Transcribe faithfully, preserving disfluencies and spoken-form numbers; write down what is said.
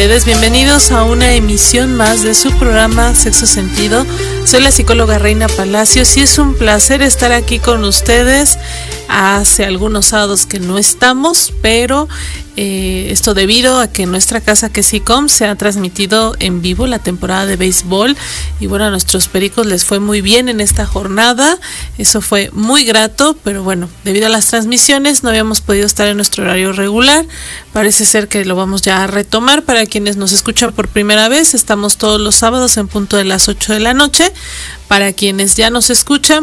ustedes. Bienvenidos a una emisión más de su programa Sexo Sentido. Soy la psicóloga Reina Palacios y es un placer estar aquí con ustedes. Hace algunos sábados que no estamos, pero eh, esto debido a que en nuestra casa que SICOM se ha transmitido en vivo la temporada de béisbol y bueno, a nuestros pericos les fue muy bien en esta jornada. Eso fue muy grato, pero bueno, debido a las transmisiones no habíamos podido estar en nuestro horario regular. Parece ser que lo vamos ya a retomar. Para quienes nos escuchan por primera vez, estamos todos los sábados en punto de las ocho de la noche. Para quienes ya nos escuchan,